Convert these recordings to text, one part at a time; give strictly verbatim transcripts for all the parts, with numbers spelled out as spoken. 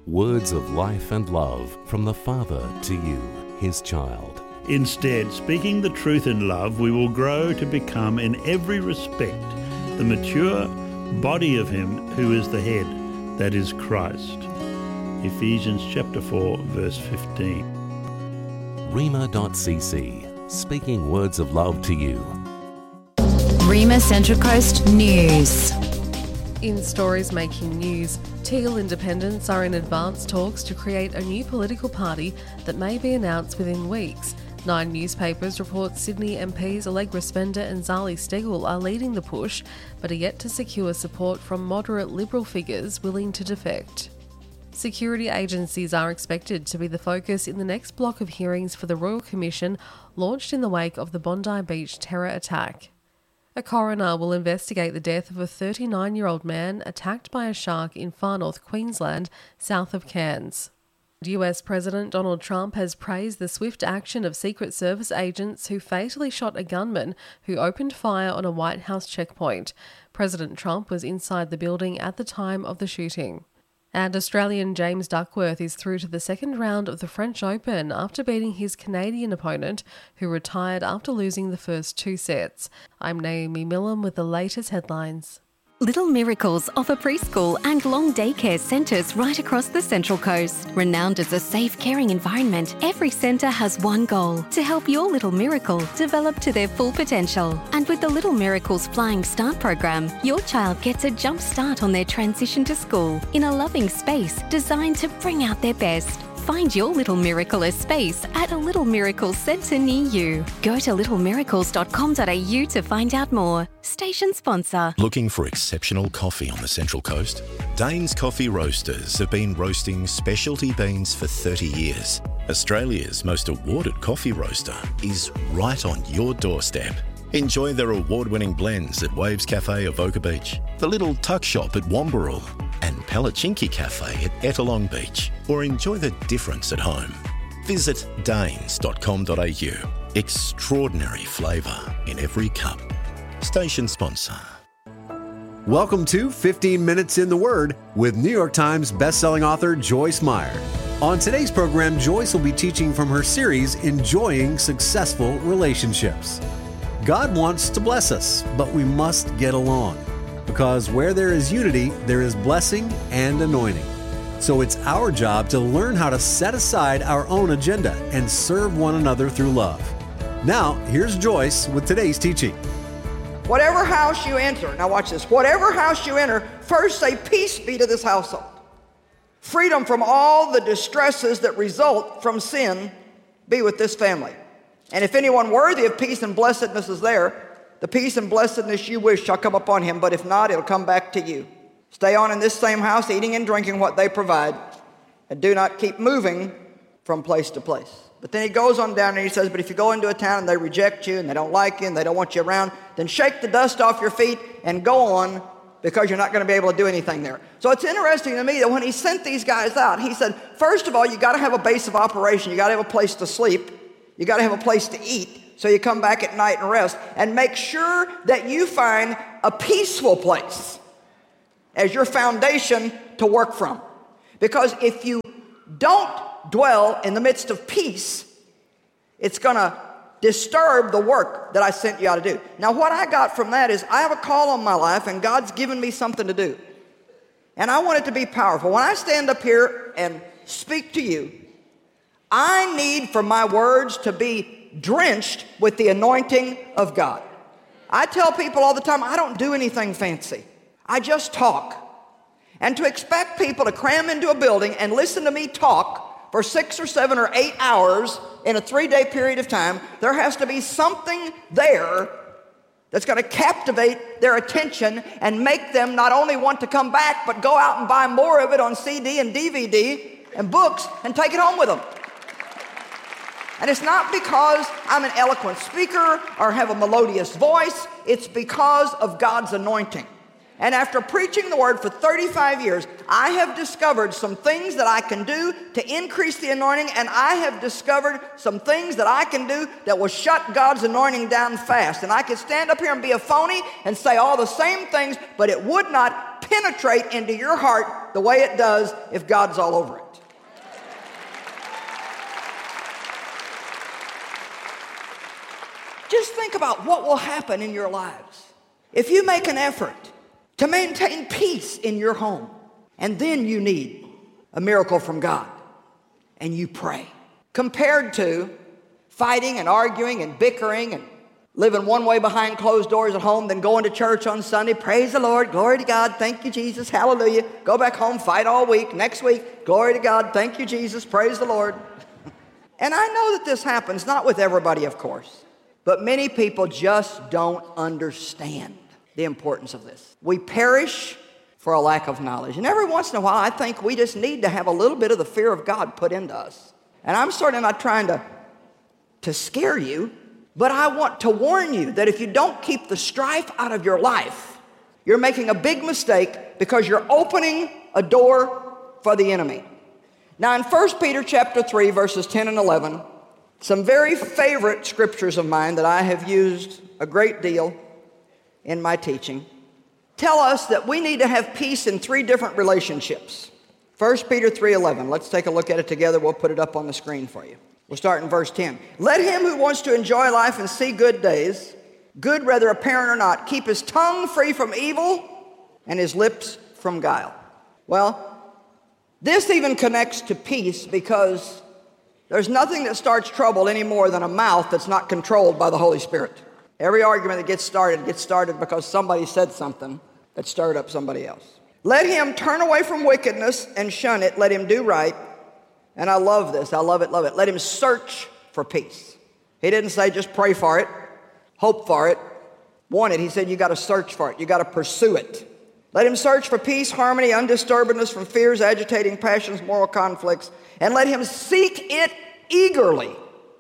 Words of life and love from the Father to you, His child. Instead, speaking the truth in love, we will grow to become in every respect the mature body of Him who is the head, that is Christ. Ephesians chapter four, verse fifteen. Rhema dot c c, speaking words of love to you. Rhema Central Coast News. In stories making news, Teal Independents are in advanced talks to create a new political party that may be announced within weeks. Nine newspapers report Sydney M Ps Allegra Spender and Zali Steggall are leading the push, but are yet to secure support from moderate Liberal figures willing to defect. Security agencies are expected to be the focus in the next block of hearings for the Royal Commission launched in the wake of the Bondi Beach terror attack. A coroner will investigate the death of a thirty-nine-year-old man attacked by a shark in far north Queensland, south of Cairns. U S President Donald Trump has praised the swift action of Secret Service agents who fatally shot a gunman who opened fire on a White House checkpoint. President Trump was inside the building at the time of the shooting. And Australian James Duckworth is through to the second round of the French Open after beating his Canadian opponent, who retired after losing the first two sets. I'm Naomi Millam with the latest headlines. Little Miracles offer preschool and long daycare centres right across the Central Coast. Renowned as a safe, caring environment, every centre has one goal: to help your little miracle develop to their full potential. And with the Little Miracles Flying Start program, your child gets a jump start on their transition to school in a loving space designed to bring out their best. Find your Little Miracle a space at a Little Miracles centre near you. Go to little miracles dot com dot a u to find out more. Station sponsor. Looking for exceptional coffee on the Central Coast? Dane's Coffee Roasters have been roasting specialty beans for thirty years. Australia's most awarded coffee roaster is right on your doorstep. Enjoy their award-winning blends at Waves Cafe Avoca Beach, the Little Tuck Shop at Wambarrel, and Palachinki Cafe at Ettalong Beach, or enjoy the difference at home. Visit danes dot com dot a u. Extraordinary flavour in every cup. Station sponsor. Welcome to fifteen minutes in the Word with New York Times bestselling author Joyce Meyer. On today's program, Joyce will be teaching from her series, Enjoying Successful Relationships. God wants to bless us, but we must get along. Because where there is unity, there is blessing and anointing. So it's our job to learn how to set aside our own agenda and serve one another through love. Now, here's Joyce with today's teaching. Whatever house you enter, now watch this, whatever house you enter, first say, peace be to this household. Freedom from all the distresses that result from sin be with this family. And if anyone worthy of peace and blessedness is there, the peace and blessedness you wish shall come upon him, but if not, it'll come back to you. Stay on in this same house, eating and drinking what they provide, and do not keep moving from place to place. But then he goes on down and he says, but if you go into a town and they reject you and they don't like you and they don't want you around, then shake the dust off your feet and go on, because you're not going to be able to do anything there. So it's interesting to me that when he sent these guys out, he said, first of all, you got to have a base of operation. You got to have a place to sleep. You got to have a place to eat so you come back at night and rest. And make sure that you find a peaceful place as your foundation to work from. Because if you don't dwell in the midst of peace, it's going to disturb the work that I sent you out to do. Now, what I got from that is I have a call on my life, and God's given me something to do. And I want it to be powerful. When I stand up here and speak to you, I need for my words to be drenched with the anointing of God. I tell people all the time, I don't do anything fancy. I just talk. And to expect people to cram into a building and listen to me talk for six or seven or eight hours in a three-day period of time, there has to be something there that's going to captivate their attention and make them not only want to come back, but go out and buy more of it on C D and D V D and books and take it home with them. And it's not because I'm an eloquent speaker or have a melodious voice. It's because of God's anointing. And after preaching the word for thirty-five years, I have discovered some things that I can do to increase the anointing, and I have discovered some things that I can do that will shut God's anointing down fast. And I could stand up here and be a phony and say all the same things, but it would not penetrate into your heart the way it does if God's all over it. Just think about what will happen in your lives if you make an effort to maintain peace in your home, and then you need a miracle from God, and you pray, compared to fighting and arguing and bickering and living one way behind closed doors at home, then going to church on Sunday, praise the Lord, glory to God, thank you, Jesus, hallelujah. Go back home, fight all week. Next week, glory to God, thank you, Jesus, praise the Lord. And I know that this happens, not with everybody, of course, but many people just don't understand the importance of this. We perish for a lack of knowledge. And every once in a while, I think we just need to have a little bit of the fear of God put into us. And I'm sort of not trying to, to scare you, but I want to warn you that if you don't keep the strife out of your life, you're making a big mistake because you're opening a door for the enemy. Now in First Peter chapter three, verses ten and eleven, some very favorite scriptures of mine that I have used a great deal in my teaching tell us that we need to have peace in three different relationships. First Peter three eleven. Let's take a look at it together. We'll put it up on the screen for you. We'll start in verse ten. Let him who wants to enjoy life and see good days, good whether apparent or not, keep his tongue free from evil and his lips from guile. Well, this even connects to peace because there's nothing that starts trouble any more than a mouth that's not controlled by the Holy Spirit. Every argument that gets started gets started because somebody said something that stirred up somebody else. Let him turn away from wickedness and shun it. Let him do right. And I love this. I love it, love it. Let him search for peace. He didn't say just pray for it, hope for it, want it. He said you got to search for it. You got to pursue it. Let him search for peace, harmony, undisturbedness from fears, agitating passions, moral conflicts, and let him seek it eagerly.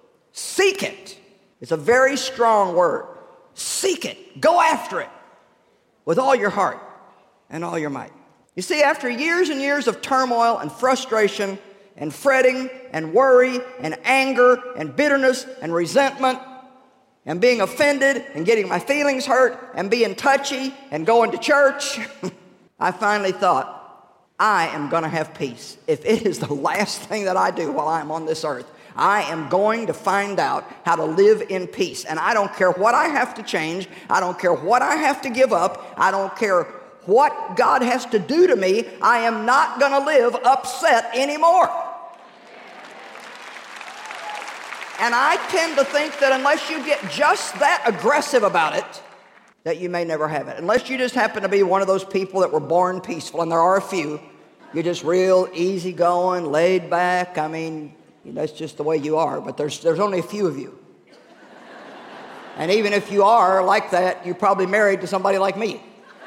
Seek it. It's a very strong word. Seek it. Go after it with all your heart and all your might. You see, after years and years of turmoil and frustration and fretting and worry and anger and bitterness and resentment and being offended and getting my feelings hurt and being touchy and going to church, I finally thought, I am going to have peace. If it is the last thing that I do while I'm on this earth, I am going to find out how to live in peace. And I don't care what I have to change. I don't care what I have to give up. I don't care what God has to do to me. I am not going to live upset anymore. And I tend to think that unless you get just that aggressive about it, that you may never have it. Unless you just happen to be one of those people that were born peaceful, and there are a few. You're just real easygoing, laid back. I mean, you know, that's just the way you are, but there's, there's only a few of you. And even if you are like that, you're probably married to somebody like me.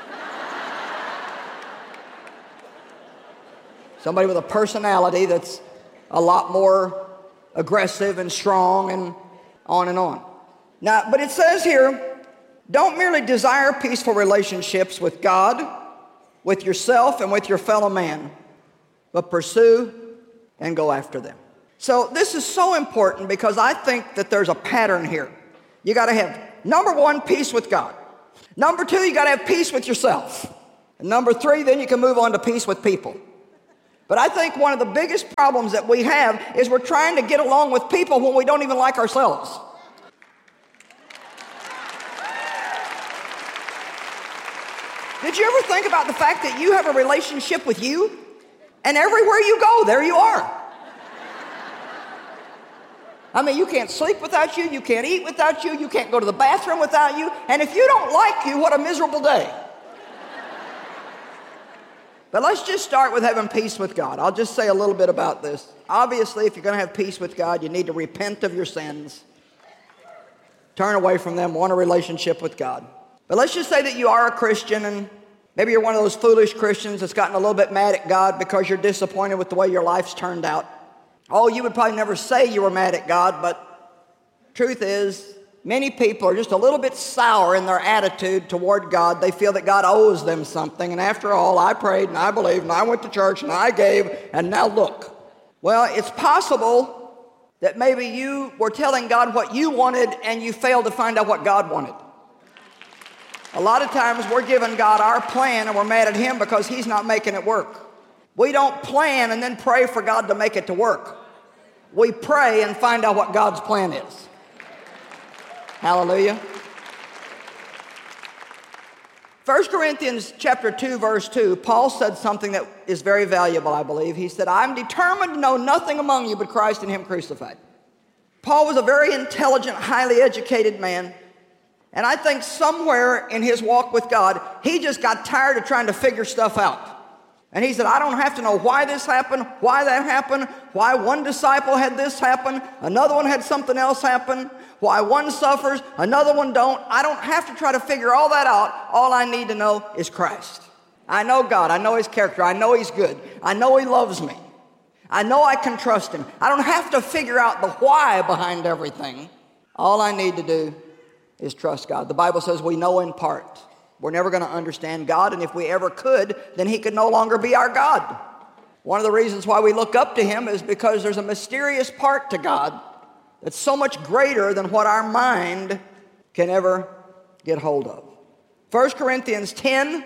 Somebody with a personality that's a lot more aggressive and strong and on and on. Now, but it says here, don't merely desire peaceful relationships with God, with yourself, and with your fellow man, but pursue and go after them. So this is so important because I think that there's a pattern here. You got to have, number one, peace with God. Number two, you got to have peace with yourself. And number three, then you can move on to peace with people. But I think one of the biggest problems that we have is we're trying to get along with people when we don't even like ourselves. Did you ever think about the fact that you have a relationship with you? And everywhere you go, there you are. I mean, you can't sleep without you, you can't eat without you, you can't go to the bathroom without you, and if you don't like you, what a miserable day. But let's just start with having peace with God. I'll just say a little bit about this. Obviously, if you're going to have peace with God, you need to repent of your sins, turn away from them, want a relationship with God. But let's just say that you are a Christian, and maybe you're one of those foolish Christians that's gotten a little bit mad at God because you're disappointed with the way your life's turned out. Oh, you would probably never say you were mad at God, but truth is, many people are just a little bit sour in their attitude toward God. They feel that God owes them something, and after all, I prayed, and I believed, and I went to church, and I gave, and now look. Well, it's possible that maybe you were telling God what you wanted, and you failed to find out what God wanted. A lot of times we're giving God our plan and we're mad at him because he's not making it work. We don't plan and then pray for God to make it to work. We pray and find out what God's plan is. Hallelujah. First Corinthians chapter two, verse two, Paul said something that is very valuable, I believe. He said, I'm determined to know nothing among you but Christ and him crucified. Paul was a very intelligent, highly educated man. And I think somewhere in his walk with God, he just got tired of trying to figure stuff out. And he said, I don't have to know why this happened, why that happened, why one disciple had this happen, another one had something else happen, why one suffers, another one don't. I don't have to try to figure all that out. All I need to know is Christ. I know God. I know his character. I know he's good. I know he loves me. I know I can trust him. I don't have to figure out the why behind everything. All I need to do is trust God. The Bible says we know in part. We're never going to understand God, and if we ever could, then he could no longer be our God. One of the reasons why we look up to him is because there's a mysterious part to God that's so much greater than what our mind can ever get hold of. First Corinthians ten,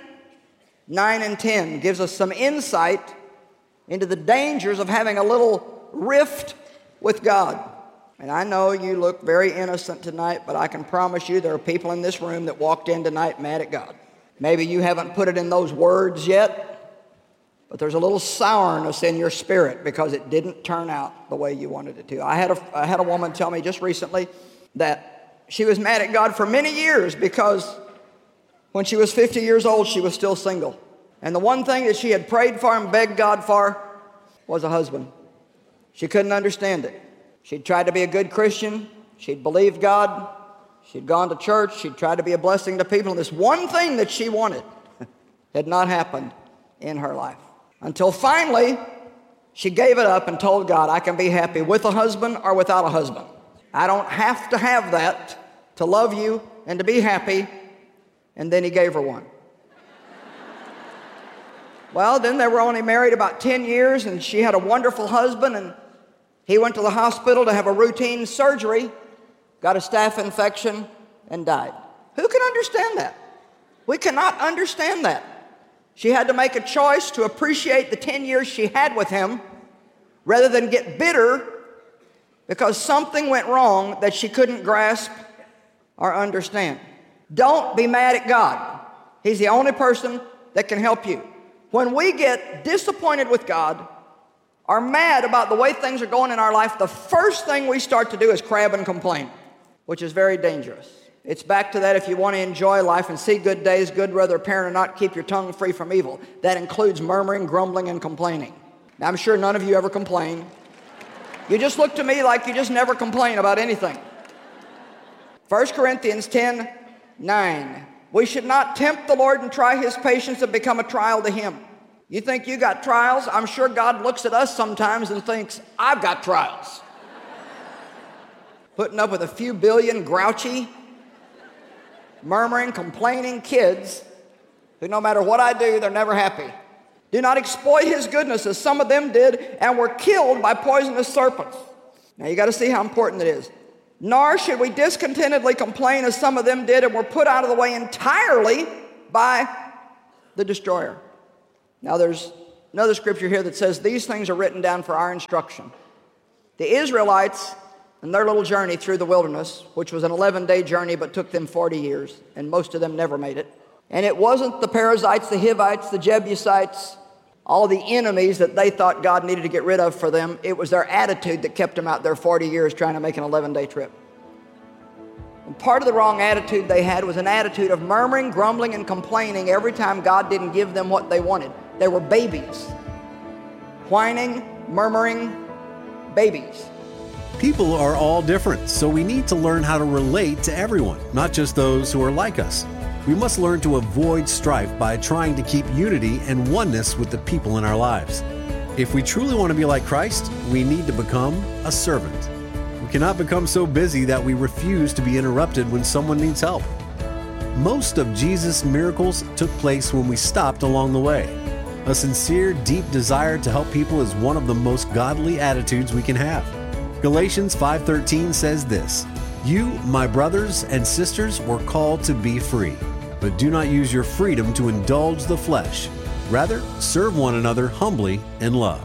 nine and ten gives us some insight into the dangers of having a little rift with God. And I know you look very innocent tonight, but I can promise you there are people in this room that walked in tonight mad at God. Maybe you haven't put it in those words yet, but there's a little sourness in your spirit because it didn't turn out the way you wanted it to. I had a, I had a woman tell me just recently that she was mad at God for many years because when she was fifty years old, she was still single. And the one thing that she had prayed for and begged God for was a husband. She couldn't understand it. She'd tried to be a good Christian. She'd believed God. She'd gone to church. She'd tried to be a blessing to people. And this one thing that she wanted had not happened in her life. Until finally, she gave it up and told God, I can be happy with a husband or without a husband. I don't have to have that to love you and to be happy. And then he gave her one. Well, then they were only married about ten years, and she had a wonderful husband, and he went to the hospital to have a routine surgery, got a staph infection, and died. Who can understand that? We cannot understand that. She had to make a choice to appreciate the ten years she had with him rather than get bitter because something went wrong that she couldn't grasp or understand. Don't be mad at God. He's the only person that can help you. When we get disappointed with God, are mad about the way things are going in our life, the first thing we start to do is crab and complain, which is very dangerous. It's back to that if you want to enjoy life and see good days, good whether apparent or not, keep your tongue free from evil. That includes murmuring, grumbling, and complaining. Now, I'm sure none of you ever complain. You just look to me like you just never complain about anything. First Corinthians ten, nine. We should not tempt the Lord and try his patience and become a trial to him. You think you got trials? I'm sure God looks at us sometimes and thinks, I've got trials. Putting up with a few billion grouchy, murmuring, complaining kids who no matter what I do, they're never happy. Do not exploit his goodness as some of them did and were killed by poisonous serpents. Now you got to see how important it is. Nor should we discontentedly complain as some of them did and were put out of the way entirely by the destroyer. Now there's another scripture here that says these things are written down for our instruction. The Israelites and their little journey through the wilderness, which was an eleven-day journey but took them forty years, and most of them never made it. And it wasn't the Perizzites, the Hivites, the Jebusites, all the enemies that they thought God needed to get rid of for them. It was their attitude that kept them out there forty years trying to make an eleven-day trip. And part of the wrong attitude they had was an attitude of murmuring, grumbling, and complaining every time God didn't give them what they wanted. They were babies. Whining, murmuring, babies. People are all different, so we need to learn how to relate to everyone, not just those who are like us. We must learn to avoid strife by trying to keep unity and oneness with the people in our lives. If we truly want to be like Christ, we need to become a servant. We cannot become so busy that we refuse to be interrupted when someone needs help. Most of Jesus' miracles took place when we stopped along the way. A sincere, deep desire to help people is one of the most godly attitudes we can have. Galatians five thirteen says this, "You, my brothers and sisters, were called to be free. but do not use your freedom to indulge the flesh. Rather, serve one another humbly in love.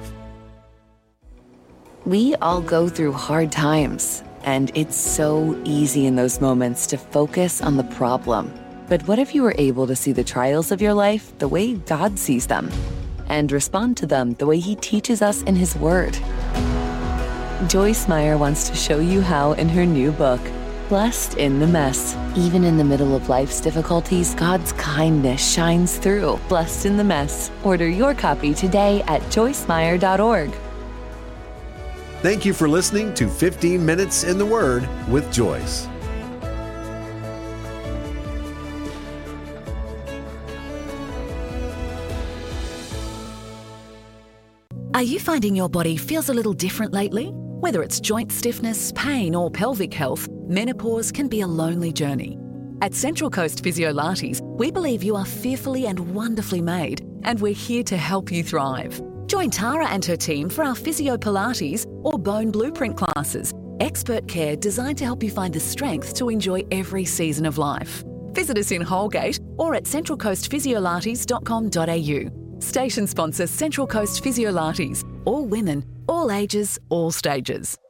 We all go through hard times, and it's so easy in those moments to focus on the problem. But what if you were able to see the trials of your life the way God sees them, and respond to them the way He teaches us in His Word? Joyce Meyer wants to show you how in her new book, Blessed in the Mess. Even in the middle of life's difficulties, God's kindness shines through. Blessed in the Mess. Order your copy today at joyce meyer dot org. Thank you for listening to fifteen Minutes in the Word with Joyce. Are you finding your body feels a little different lately? Whether it's joint stiffness, pain, or pelvic health, menopause can be a lonely journey. At Central Coast Physiolates, we believe you are fearfully and wonderfully made, and we're here to help you thrive. Join Tara and her team for our Physio Pilates or Bone Blueprint classes, expert care designed to help you find the strength to enjoy every season of life. Visit us in Holgate or at central coast physiolates dot com dot a u. Station sponsor Central Coast Physiolates. All women, all ages, all stages.